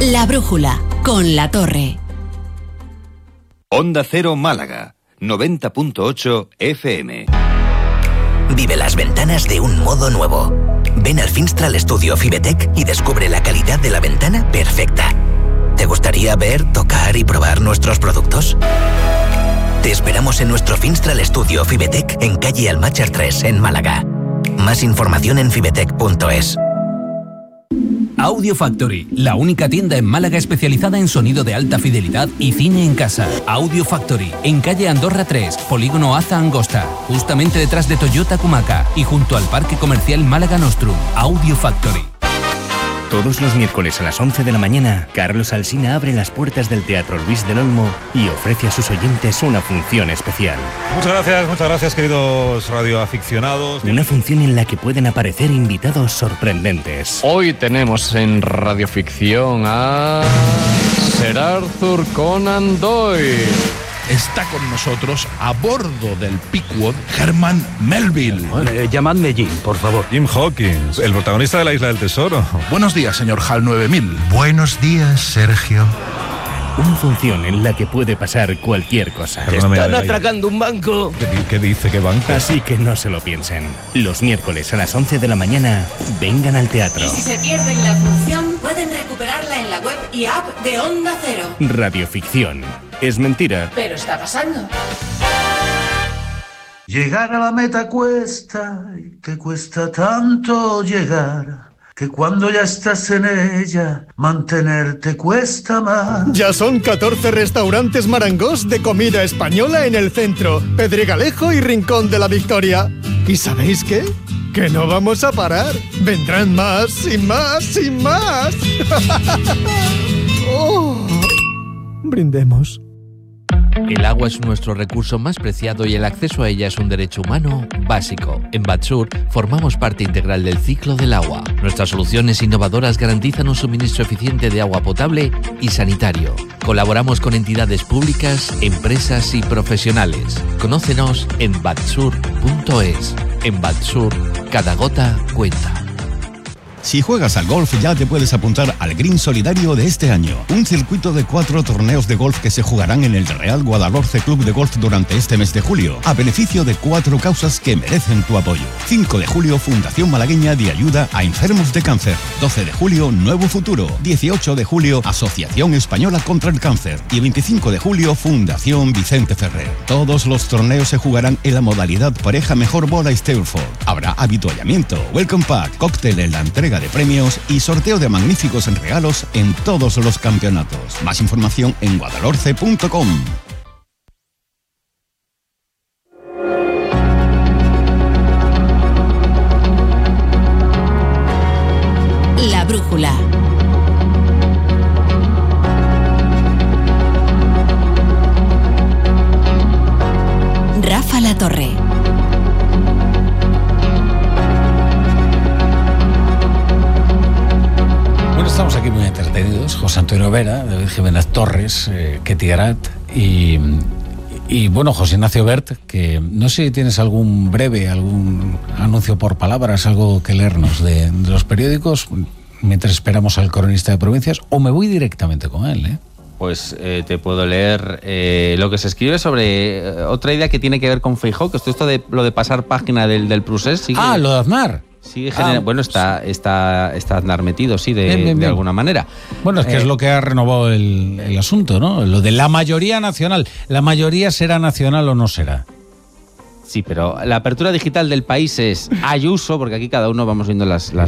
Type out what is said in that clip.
La Brújula, con La Torre. Onda Cero Málaga, 90.8 FM. Vive las ventanas de un modo nuevo. Ven al Finstral Studio Fibetec y descubre la calidad de la ventana perfecta. ¿Te gustaría ver, tocar y probar nuestros productos? Te esperamos en nuestro Finstral Studio Fibetec en calle Almácher 3, en Málaga. Más información en fibetec.es. Audio Factory, la única tienda en Málaga especializada en sonido de alta fidelidad y cine en casa. Audio Factory, en calle Andorra 3, polígono Aza Angosta, justamente detrás de Toyota Kumaca y junto al Parque Comercial Málaga Nostrum. Audio Factory. Todos los miércoles a las 11 de la mañana, Carlos Alsina abre las puertas del Teatro Luis del Olmo y ofrece a sus oyentes una función especial. Muchas gracias, queridos radioaficionados. Una función en la que pueden aparecer invitados sorprendentes. Hoy tenemos en Radioficción a Sir Arthur Conan Doyle. Está con nosotros, a bordo del Pequod, Herman Melville. Llamadme Jim, por favor. Jim Hawkins, el protagonista de La Isla del Tesoro. Buenos días, señor HAL 9000. Buenos días, Sergio. Una función en la que puede pasar cualquier cosa. Están atracando un banco. ¿Qué dice? ¿Qué banco? Así que no se lo piensen. Los miércoles a las 11 de la mañana, vengan al teatro. Y si se pierden la función, pueden recuperarla en la web y app de Onda Cero. Radioficción. Es mentira. Pero está pasando. Llegar a la meta cuesta, y te cuesta tanto llegar, que cuando ya estás en ella, mantenerte cuesta más. Ya son 14 restaurantes Marangos de comida española en el centro, Pedregalejo y Rincón de la Victoria. ¿Y sabéis qué? Que no vamos a parar. Vendrán más y más y más. Oh. Brindemos. El agua es nuestro recurso más preciado y el acceso a ella es un derecho humano básico. En Batsur formamos parte integral del ciclo del agua. Nuestras soluciones innovadoras garantizan un suministro eficiente de agua potable y sanitario. Colaboramos con entidades públicas, empresas y profesionales. Conócenos en batsur.es. En Batsur, cada gota cuenta. Si juegas al golf ya te puedes apuntar al Green Solidario de este año. Un circuito de 4 torneos de golf que se jugarán en el Real Guadalhorce Club de Golf durante este mes de julio, a beneficio de 4 causas que merecen tu apoyo. 5 de julio, Fundación Malagueña de Ayuda a Enfermos de Cáncer. 12 de julio, Nuevo Futuro. 18 de julio, Asociación Española contra el Cáncer. Y 25 de julio, Fundación Vicente Ferrer. Todos los torneos se jugarán en la modalidad pareja mejor bola Stairford. Habrá habituallamiento, welcome pack, cóctel en la entrega de premios y sorteo de magníficos regalos en todos los campeonatos. Más información en guadalhorce.com. La Brújula. Rafa La Torre. Estamos aquí muy entretenidos. José Antonio Vera, David Jiménez Torres, Ketty Garat y bueno, José Ignacio Bert, que no sé si tienes algún anuncio por palabras, algo que leernos de los periódicos mientras esperamos al cronista de provincias, o me voy directamente con él, Pues te puedo leer lo que se escribe sobre otra idea que tiene que ver con Feijóo, que esto de lo de pasar página del Prusés. Sigue, lo de Aznar. Sigue bueno, está Aznar metido, sí, de alguna manera. Bueno, es que es lo que ha renovado el asunto, ¿no? Lo de la mayoría nacional. ¿La mayoría será nacional o no será? Sí, pero la apertura digital del país es Ayuso, porque aquí cada uno vamos viendo las